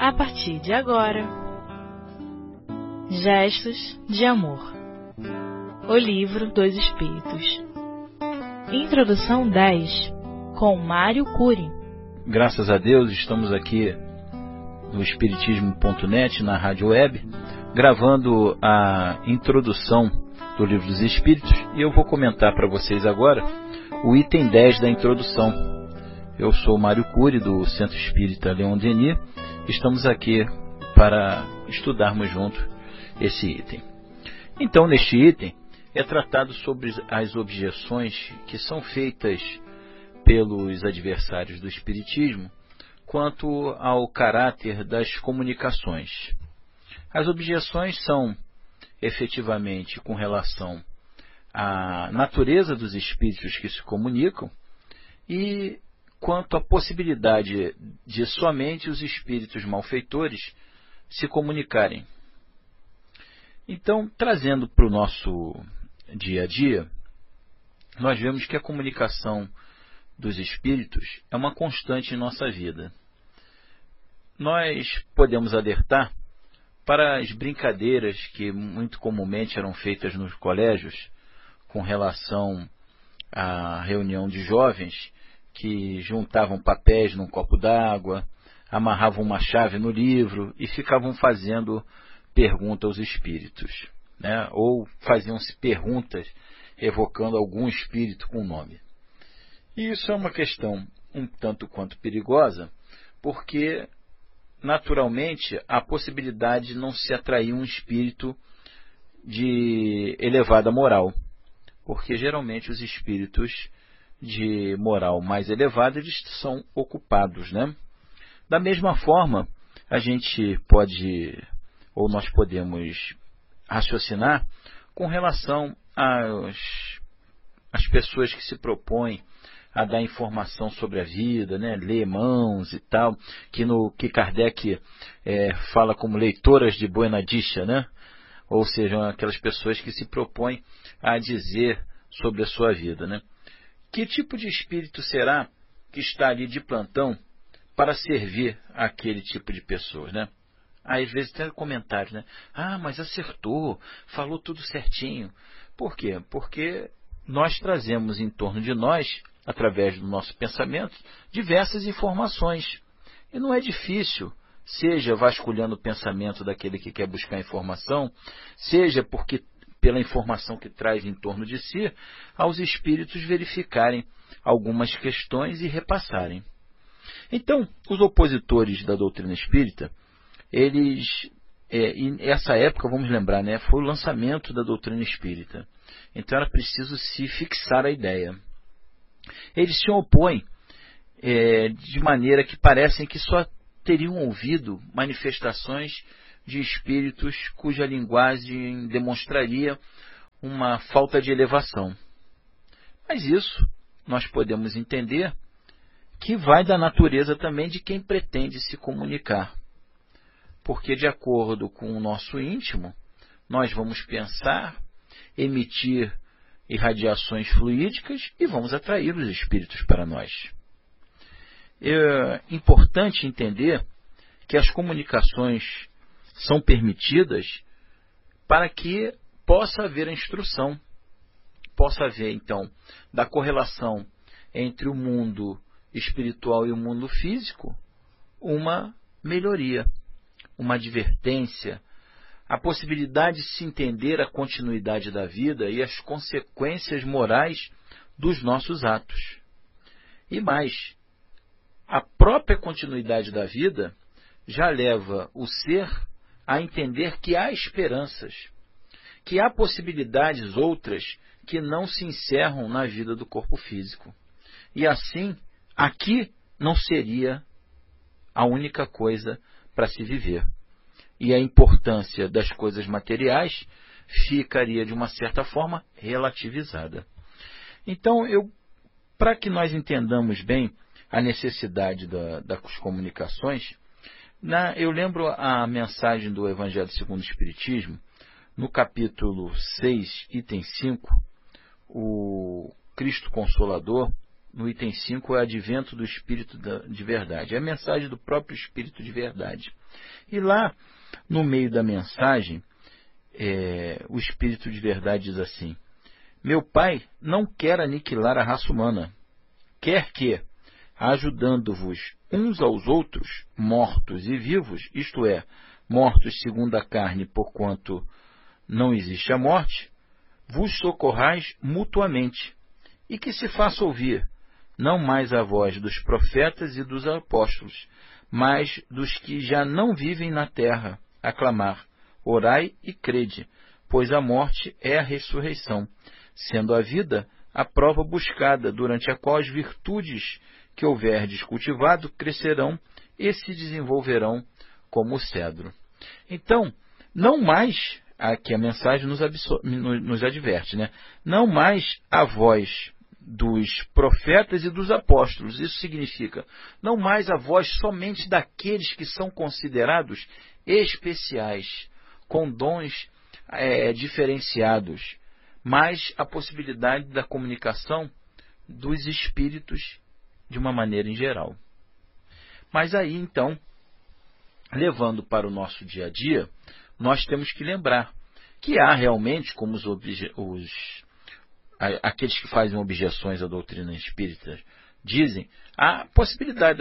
a partir de agora. Gestos de Amor. O Livro dos Espíritos. Introdução 10, com Mário Cury. Graças a Deus, estamos aqui no Espiritismo.net, na rádio web, gravando a introdução do Livro dos Espíritos, e eu vou comentar para vocês agora o item 10 da introdução. Eu sou Mário Cury, do Centro Espírita Leon Denis. Estamos aqui para estudarmos junto esse item. Então, neste item, é tratado sobre as objeções que são feitas pelos adversários do Espiritismo quanto ao caráter das comunicações. As objeções são, efetivamente, com relação à natureza dos espíritos que se comunicam e quanto à possibilidade de somente os espíritos malfeitores se comunicarem. Então, trazendo para o nosso dia a dia, nós vemos que a comunicação dos espíritos é uma constante em nossa vida. Nós podemos alertar para as brincadeiras que muito comumente eram feitas nos colégios com relação à reunião de jovens que juntavam papéis num copo d'água, amarravam uma chave no livro e ficavam fazendo perguntas aos espíritos, né? Ou faziam-se perguntas evocando algum espírito com nome. E isso é uma questão um tanto quanto perigosa, porque naturalmente há possibilidade de não se atrair um espírito de elevada moral, porque geralmente os espíritos de moral mais elevada eles são ocupados, né? Da mesma forma, a gente pode, ou nós podemos raciocinar com relação às pessoas que se propõem a dar informação sobre a vida, né? Ler mãos e tal, que Kardec fala como leitoras de Buena Dicha, né? Ou seja, aquelas pessoas que se propõem a dizer sobre a sua vida, né? Que tipo de espírito será que está ali de plantão para servir aquele tipo de pessoas, né? Às vezes tem comentários, né? Ah, mas acertou, falou tudo certinho. Por quê? Porque nós trazemos em torno de nós, através do nosso pensamento, diversas informações. E não é difícil, seja vasculhando o pensamento daquele que quer buscar informação, seja porque pela informação que traz em torno de si, aos espíritos verificarem algumas questões e repassarem. Então, os opositores da doutrina espírita, eles, e essa época, vamos lembrar, né, foi o lançamento da doutrina espírita. Então era preciso se fixar a ideia. Eles se opõem de maneira que parecem que só teriam ouvido manifestações de espíritos cuja linguagem demonstraria uma falta de elevação. Mas isso nós podemos entender que vai da natureza também de quem pretende se comunicar. Porque, de acordo com o nosso íntimo, nós vamos pensar, emitir irradiações fluídicas e vamos atrair os espíritos para nós. É importante entender que as comunicações são permitidas para que possa haver a instrução, possa haver, então, da correlação entre o mundo espiritual e o mundo físico, uma melhoria, uma advertência, a possibilidade de se entender a continuidade da vida e as consequências morais dos nossos atos. E mais, a própria continuidade da vida já leva o ser a entender que há esperanças, que há possibilidades outras que não se encerram na vida do corpo físico. E assim, aqui não seria a única coisa para se viver. E a importância das coisas materiais ficaria, de uma certa forma, relativizada. Então, para que nós entendamos bem a necessidade das comunicações, eu lembro a mensagem do Evangelho segundo o Espiritismo, no capítulo 6, item 5, o Cristo Consolador no item 5, é o advento do Espírito de verdade. É a mensagem do próprio Espírito de verdade. E lá, no meio da mensagem, o Espírito de verdade diz assim: meu Pai não quer aniquilar a raça humana, quer que, ajudando-vos uns aos outros, mortos e vivos, isto é, mortos segundo a carne, porquanto não existe a morte, vos socorrais mutuamente, e que se faça ouvir, não mais a voz dos profetas e dos apóstolos, mas dos que já não vivem na terra, a clamar: orai e crede, pois a morte é a ressurreição, sendo a vida a prova buscada, durante a qual as virtudes que houverdes cultivado crescerão e se desenvolverão como o cedro. Então, não mais, aqui a mensagem nos adverte, né? Não mais a voz dos profetas e dos apóstolos. Isso significa, não mais a voz somente daqueles que são considerados especiais, com dons diferenciados, mas a possibilidade da comunicação dos espíritos de uma maneira em geral. Mas aí, então, levando para o nosso dia a dia, nós temos que lembrar que há realmente, como aqueles que fazem objeções à doutrina espírita dizem, a possibilidade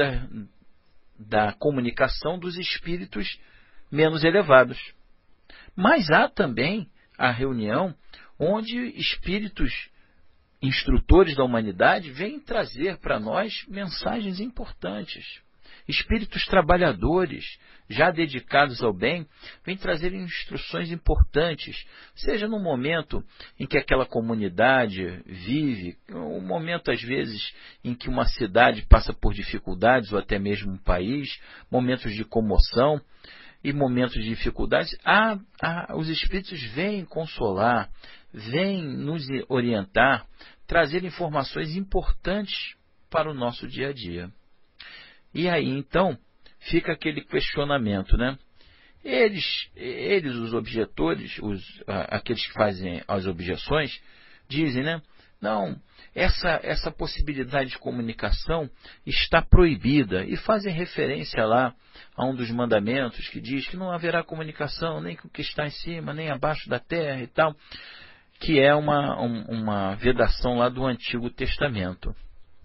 da comunicação dos espíritos menos elevados. Mas há também a reunião onde espíritos instrutores da humanidade vêm trazer para nós mensagens importantes. Espíritos trabalhadores, já dedicados ao bem, vêm trazer instruções importantes, seja no momento em que aquela comunidade vive, um momento às vezes em que uma cidade passa por dificuldades, ou até mesmo um país, momentos de comoção e momentos de dificuldades, os espíritos vêm consolar, vêm nos orientar, trazer informações importantes para o nosso dia a dia. E aí, então, fica aquele questionamento, né? Eles os objetores, aqueles que fazem as objeções, dizem, né? Não, essa possibilidade de comunicação está proibida, e fazem referência lá a um dos mandamentos que diz que não haverá comunicação nem com o que está em cima, nem abaixo da terra e tal, que é uma vedação lá do Antigo Testamento.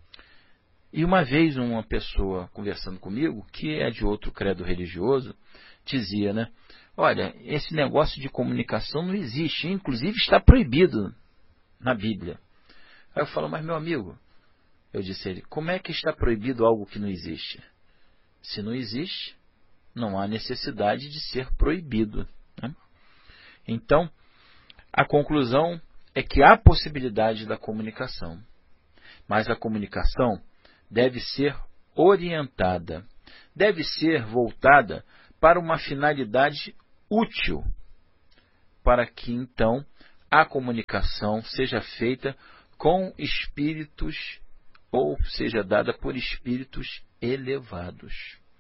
E uma vez uma pessoa conversando comigo, que é de outro credo religioso, dizia, né? Olha, esse negócio de comunicação não existe, inclusive está proibido na Bíblia. Aí eu falo, mas meu amigo, eu disse a ele, como é que está proibido algo que não existe? Se não existe, não há necessidade de ser proibido, né? Então, a conclusão é que há possibilidade da comunicação, mas a comunicação deve ser orientada, deve ser voltada para uma finalidade útil, para que então a comunicação seja feita com espíritos, ou seja dada por espíritos elevados,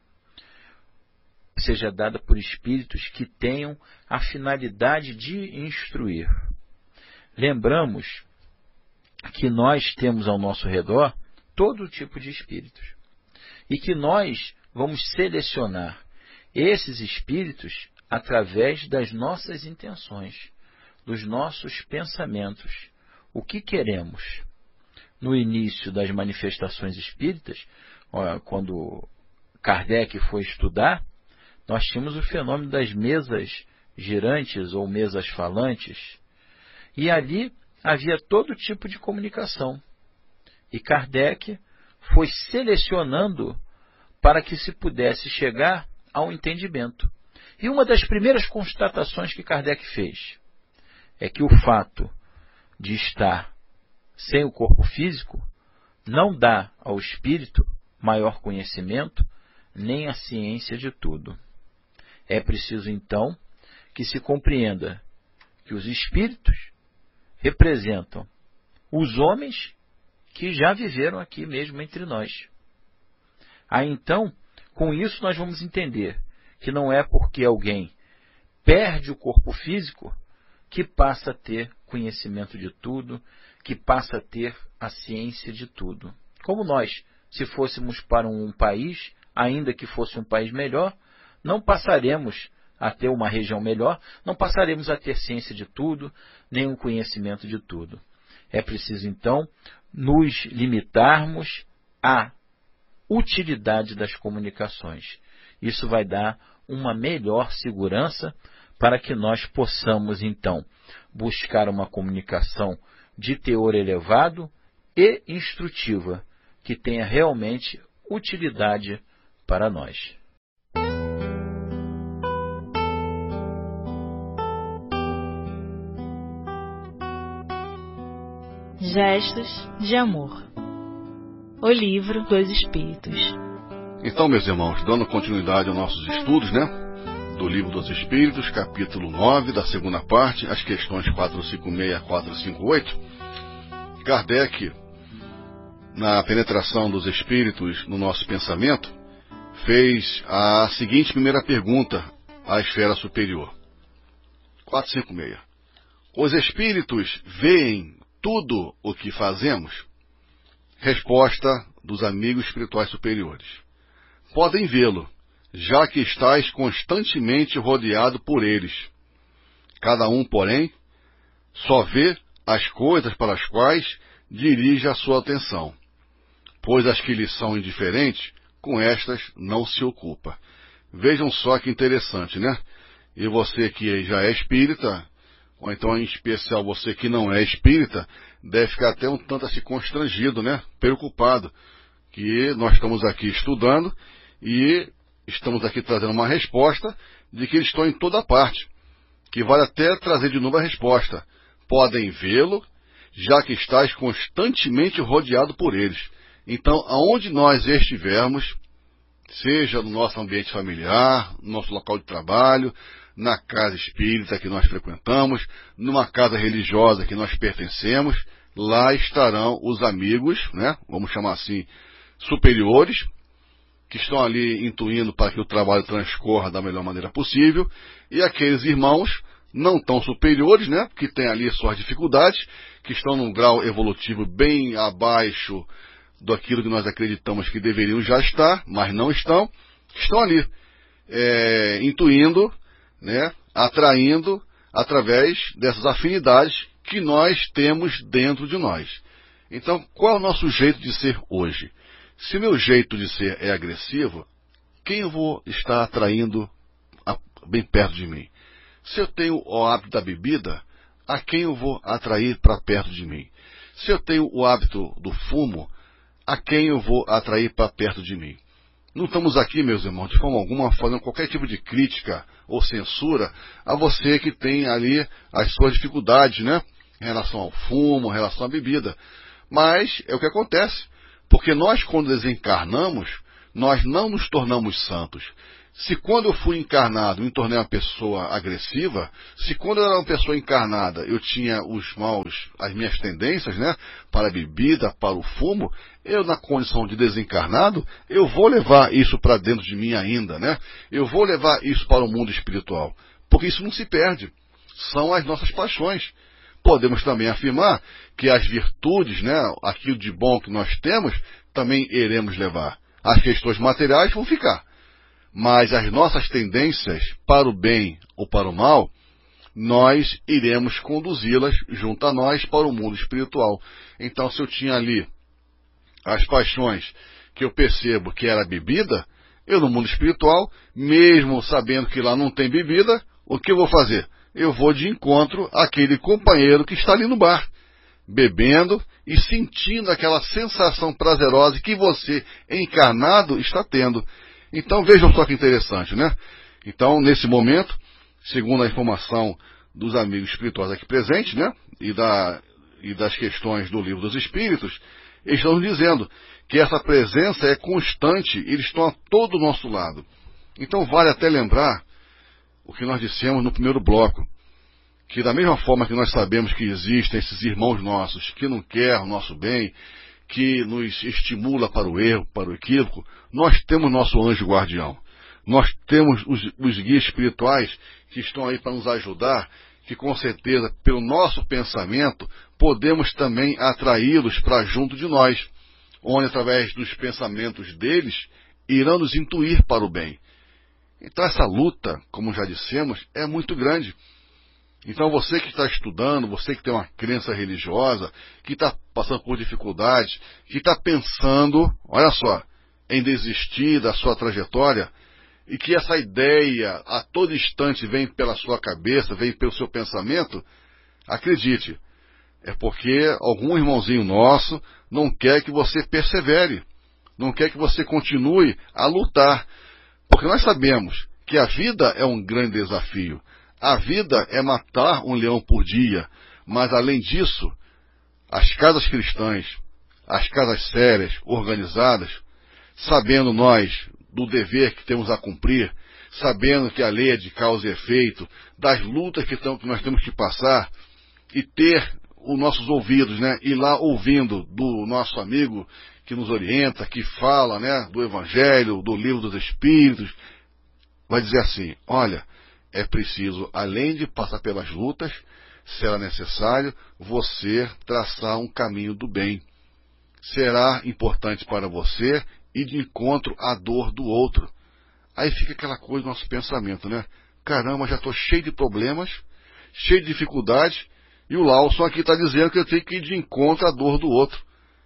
seja dada por espíritos que tenham a finalidade de instruir. Lembramos que nós temos ao nosso redor todo tipo de espíritos, e que nós vamos selecionar esses espíritos através das nossas intenções, dos nossos pensamentos, o que queremos. No início das manifestações espíritas, quando Kardec foi estudar, nós tínhamos o fenômeno das mesas girantes ou mesas falantes, e ali havia todo tipo de comunicação. E Kardec foi selecionando para que se pudesse chegar ao entendimento. E uma das primeiras constatações que Kardec fez é que o fato de estar sem o corpo físico não dá ao espírito maior conhecimento, nem a ciência de tudo. É preciso, então, que se compreenda que os espíritos representam os homens que já viveram aqui mesmo entre nós. Aí, então, com isso nós vamos entender que não é porque alguém perde o corpo físico que passa a ter conhecimento de tudo, que passa a ter a ciência de tudo. Como nós, se fôssemos para um país, ainda que fosse um país melhor, não passaremos a ter uma região melhor, não passaremos a ter ciência de tudo, nem um conhecimento de tudo. É preciso, então, nos limitarmos à utilidade das comunicações. Isso vai dar uma melhor segurança para que nós possamos, então, buscar uma comunicação de teor elevado e instrutiva, que tenha realmente utilidade para nós. Gestos de Amor. O Livro dos Espíritos. Então, meus irmãos, dando continuidade aos nossos estudos, do Livro dos Espíritos, capítulo 9, da segunda parte, as questões 456 a 458, Kardec, na penetração dos Espíritos no nosso pensamento, fez a seguinte primeira pergunta à esfera superior. 456. Os Espíritos veem tudo o que fazemos? Resposta dos amigos espirituais superiores. Podem vê-lo, já que estais constantemente rodeado por eles. Cada um, porém, só vê as coisas para as quais dirige a sua atenção, pois as que lhe são indiferentes, com estas não se ocupa. Vejam só que interessante, E você que já é espírita, ou então em especial você que não é espírita, deve ficar até um tanto assim constrangido, preocupado, que nós estamos aqui estudando e estamos aqui trazendo uma resposta de que eles estão em toda parte, que vale até trazer de novo a resposta. Podem vê-lo, já que estás constantemente rodeado por eles. Então, aonde nós estivermos, seja no nosso ambiente familiar, no nosso local de trabalho, na casa espírita que nós frequentamos, numa casa religiosa que nós pertencemos, lá estarão os amigos, vamos chamar assim, superiores, que estão ali intuindo para que o trabalho transcorra da melhor maneira possível, e aqueles irmãos não tão superiores, que têm ali suas dificuldades, que estão num grau evolutivo bem abaixo daquilo que nós acreditamos que deveriam já estar, mas não estão ali, intuindo, atraindo através dessas afinidades que nós temos dentro de nós. Então, qual é o nosso jeito de ser hoje? Se meu jeito de ser é agressivo, quem eu vou estar atraindo bem perto de mim? Se eu tenho o hábito da bebida, a quem eu vou atrair para perto de mim? Se eu tenho o hábito do fumo, a quem eu vou atrair para perto de mim? Não estamos aqui, meus irmãos, de forma alguma, fazendo qualquer tipo de crítica ou censura a você que tem ali as suas dificuldades, em relação ao fumo, em relação à bebida. Mas é o que acontece. Porque nós, quando desencarnamos, nós não nos tornamos santos. Se quando eu fui encarnado, me tornei uma pessoa agressiva, se quando eu era uma pessoa encarnada, eu tinha as minhas tendências, para a bebida, para o fumo, eu, na condição de desencarnado, eu vou levar isso para dentro de mim ainda, Eu vou levar isso para o mundo espiritual. Porque isso não se perde. São as nossas paixões. Podemos também afirmar que as virtudes, aquilo de bom que nós temos, também iremos levar. As questões materiais vão ficar. Mas as nossas tendências para o bem ou para o mal, nós iremos conduzi-las junto a nós para o mundo espiritual. Então, se eu tinha ali as paixões que eu percebo que era bebida, eu no mundo espiritual, mesmo sabendo que lá não tem bebida, o que eu vou fazer? Eu vou de encontro àquele companheiro que está ali no bar, bebendo e sentindo aquela sensação prazerosa que você, encarnado, está tendo. Então vejam só que interessante, Então, nesse momento, segundo a informação dos amigos espirituais aqui presentes, e das questões do Livro dos Espíritos, eles estão nos dizendo que essa presença é constante, eles estão a todo o nosso lado. Então vale até lembrar o que nós dissemos no primeiro bloco, que da mesma forma que nós sabemos que existem esses irmãos nossos que não querem o nosso bem, que nos estimula para o erro, para o equívoco, nós temos nosso anjo guardião. Nós temos os guias espirituais que estão aí para nos ajudar, que com certeza, pelo nosso pensamento, podemos também atraí-los para junto de nós. onde através dos pensamentos deles irão nos intuir para o bem. Então essa luta, como já dissemos, é muito grande. Então você que está estudando, você que tem uma crença religiosa, que está passando por dificuldades, que está pensando, olha só, em desistir da sua trajetória, e que essa ideia a todo instante vem pela sua cabeça, vem pelo seu pensamento, acredite, é porque algum irmãozinho nosso não quer que você persevere, não quer que você continue a lutar, porque nós sabemos que a vida é um grande desafio. A vida é matar um leão por dia, mas além disso, as casas cristãs, as casas sérias, organizadas, sabendo nós do dever que temos a cumprir, sabendo que a lei é de causa e efeito, das lutas que nós temos que passar, e ter os nossos ouvidos, né, ir lá ouvindo do nosso amigo que nos orienta, que fala, né, do Evangelho, do Livro dos Espíritos, vai dizer assim, olha, é preciso, além de passar pelas lutas, será necessário você traçar um caminho do bem. Será importante para você ir de encontro à dor do outro. Aí fica aquela coisa do nosso pensamento, né? Caramba, já estou cheio de problemas, cheio de dificuldades, e o Lawson aqui está dizendo que eu tenho que ir de encontro à dor do outro.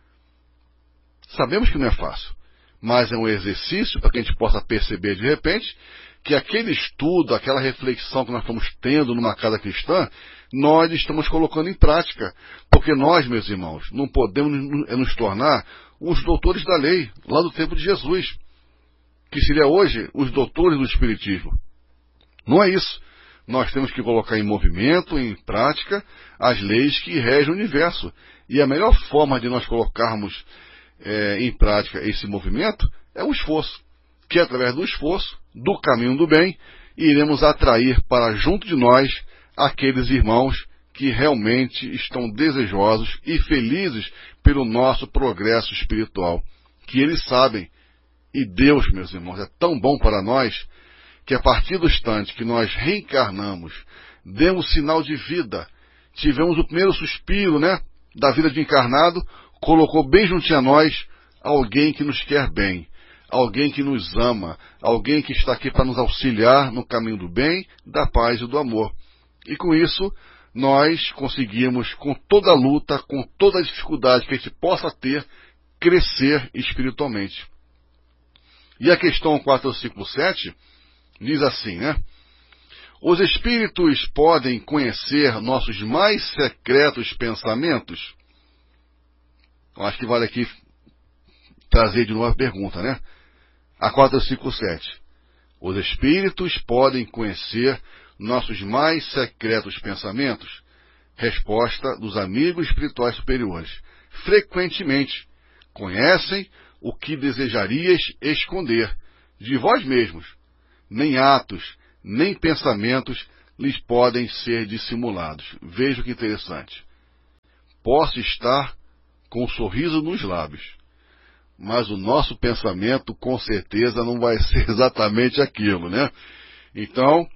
Sabemos que não é fácil, mas é um exercício para que a gente possa perceber de repente que aquele estudo, aquela reflexão que nós estamos tendo numa casa cristã, nós estamos colocando em prática. Porque nós, meus irmãos, não podemos nos tornar os doutores da lei, lá do tempo de Jesus, que seria hoje os doutores do Espiritismo. Não é isso. Nós temos que colocar em movimento, em prática, as leis que regem o universo. E a melhor forma de nós colocarmos em prática esse movimento é o esforço. Que através do esforço, do caminho do bem, iremos atrair para junto de nós aqueles irmãos que realmente estão desejosos e felizes pelo nosso progresso espiritual. Que eles sabem, e Deus, meus irmãos, é tão bom para nós, que a partir do instante que nós reencarnamos, demos sinal de vida, tivemos o primeiro suspiro, né, da vida de encarnado, colocou bem juntinho a nós alguém que nos quer bem, alguém que nos ama, alguém que está aqui para nos auxiliar no caminho do bem, da paz e do amor. E com isso, nós conseguimos, com toda a luta, com toda a dificuldade que a gente possa ter, crescer espiritualmente. E a questão 457 diz assim, né? Os espíritos podem conhecer nossos mais secretos pensamentos? Eu acho que vale aqui trazer de novo a pergunta, né? A 457. Os espíritos podem conhecer nossos mais secretos pensamentos? Resposta dos amigos espirituais superiores. Frequentemente conhecem o que desejarias esconder de vós mesmos. Nem atos, nem pensamentos lhes podem ser dissimulados. Veja que interessante. Posso estar com um sorriso nos lábios, mas o nosso pensamento com certeza não vai ser exatamente aquilo, né? Então,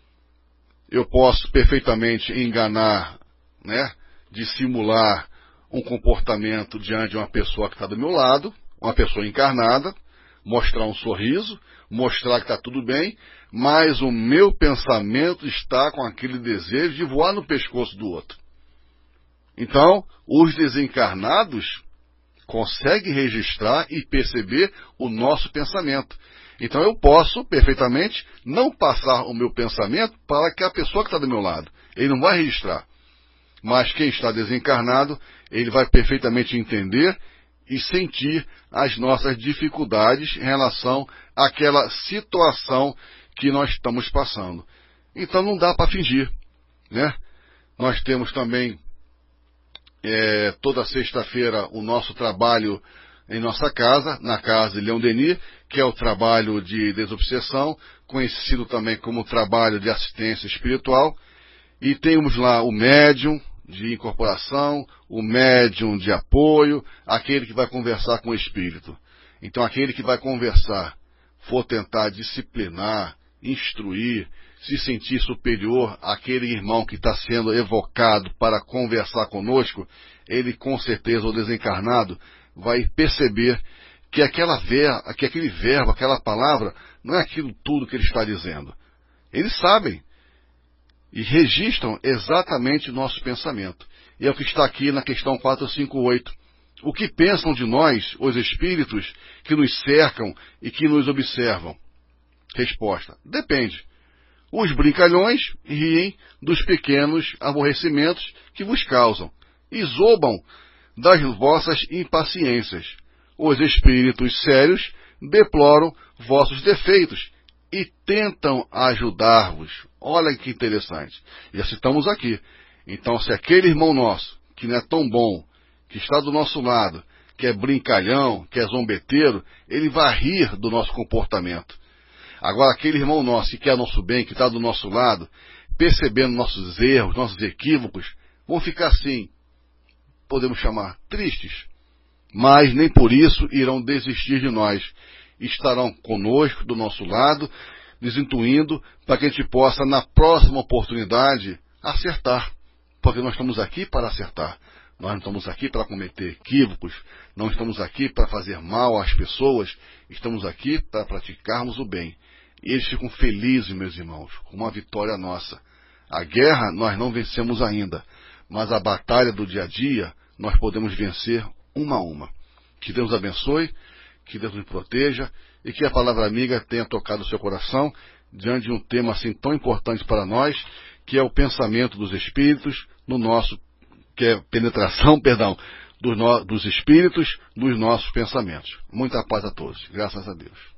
eu posso perfeitamente enganar, né? Dissimular um comportamento diante de uma pessoa que está do meu lado, uma pessoa encarnada, mostrar um sorriso, mostrar que está tudo bem, mas o meu pensamento está com aquele desejo de voar no pescoço do outro. Então, os desencarnados conseguem registrar e perceber o nosso pensamento. Então eu posso perfeitamente não passar o meu pensamento para que a pessoa que está do meu lado. Ele não vai registrar. Mas quem está desencarnado, ele vai perfeitamente entender e sentir as nossas dificuldades em relação àquela situação que nós estamos passando. Então não dá para fingir, né? Nós temos também toda sexta-feira o nosso trabalho em nossa casa, na casa de Leon Denis, que é o trabalho de desobsessão, conhecido também como trabalho de assistência espiritual, e temos lá o médium de incorporação, o médium de apoio, aquele que vai conversar com o espírito. Então aquele que vai conversar, for tentar disciplinar, instruir, se sentir superior àquele irmão que está sendo evocado para conversar conosco, ele com certeza, o desencarnado, vai perceber que aquele verbo, aquela palavra, não é aquilo tudo que ele está dizendo. Eles sabem e registram exatamente o nosso pensamento. E é o que está aqui na questão 458. O que pensam de nós, os espíritos que nos cercam e que nos observam? Resposta: depende. Os brincalhões riem dos pequenos aborrecimentos que vos causam e zombam das vossas impaciências. Os espíritos sérios deploram vossos defeitos e tentam ajudar-vos. Olha que interessante. Já citamos aqui. Então, se aquele irmão nosso, que não é tão bom, que está do nosso lado, que é brincalhão, que é zombeteiro, ele vai rir do nosso comportamento. Agora, aquele irmão nosso que quer nosso bem, que está do nosso lado, percebendo nossos erros, nossos equívocos, vão ficar assim, podemos chamar, tristes. Mas nem por isso irão desistir de nós. Estarão conosco, do nosso lado, nos intuindo para que a gente possa, na próxima oportunidade, acertar. Porque nós estamos aqui para acertar. Nós não estamos aqui para cometer equívocos, não estamos aqui para fazer mal às pessoas, estamos aqui para praticarmos o bem. E eles ficam felizes, meus irmãos, com uma vitória nossa. A guerra nós não vencemos ainda, mas a batalha do dia a dia nós podemos vencer uma a uma. Que Deus abençoe, que Deus nos proteja e que a palavra amiga tenha tocado o seu coração diante de um tema assim tão importante para nós, que é o pensamento dos espíritos no nosso, que é penetração, dos espíritos nos nossos pensamentos. Muita paz a todos. Graças a Deus.